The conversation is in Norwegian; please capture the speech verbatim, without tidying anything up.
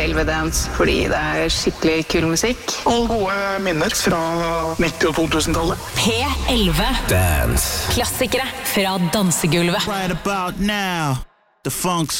elleve Dance fordi det er skikkelig kul musikk. Og gode minner fra nitti- og to tusen-tallet. P elleve Dance. Klassikere fra dansegulvet. Right about now, the funk